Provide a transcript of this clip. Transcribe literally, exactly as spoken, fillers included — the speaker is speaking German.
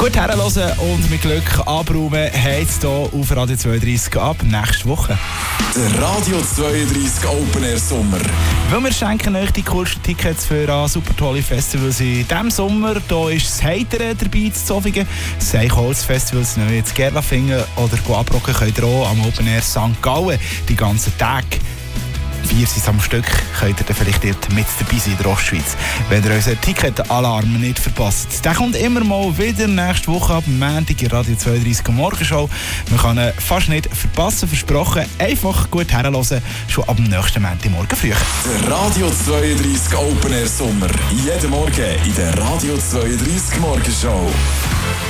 Gut herhören und mit Glück abräumen heisst hier auf Radio zweiunddreissig ab nächste Woche. Der Radio zweiunddreissig Open Air Sommer. Weil wir schenken euch die coolsten Tickets für ein super tolle Festivals in diesem Sommer. Hier ist das Heitere dabei zu Zofingen. Das Eichholz-Festivals in Gerlafingen oder Guabrocken könnt ihr auch am Open Air Sankt Gallen die ganzen Tage. Vier sind am Stück, könnt ihr dann vielleicht dort mit dabei sein in der Ostschweiz. Wenn ihr unseren Ticket-Alarm nicht verpasst. Der kommt immer mal wieder nächste Woche ab Montag in Radio zweiunddreissig Morgenshow. Man kann ihn fast nicht verpassen, versprochen. Einfach gut herhören, schon ab dem nächsten Montagmorgen früh. Der Radio zweiunddreissig Open Air Sommer. Jeden Morgen in der Radio zweiunddreissig Morgenshow.